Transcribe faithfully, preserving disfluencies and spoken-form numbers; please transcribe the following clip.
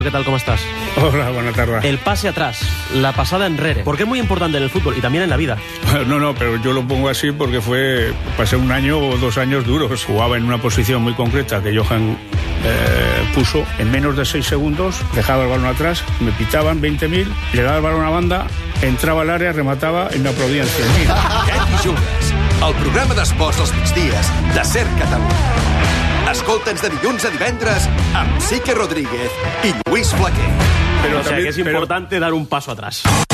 ¿Qué tal? ¿Cómo estás? Hola, buena tarde. El pase atrás, la pasada enrere, porque es muy importante en el fútbol y también en la vida. No, no, pero yo lo pongo así porque fue, pasé un año o dos años duros. Jugaba en una posición muy concreta que Johan eh, puso. En menos de seis segundos dejaba el balón atrás, me pitaban veinte mil, llegaba el balón a banda, entrava al área, rematava i m'aplaudien cent mil. Cat i Jugues, el programa d'esports dels migdies de Ser Catalunya. Escolta'ns de dilluns a divendres amb Sique Rodríguez i Lluís Flaquer. Pero o sea, también, que es importante pero... dar un paso atrás.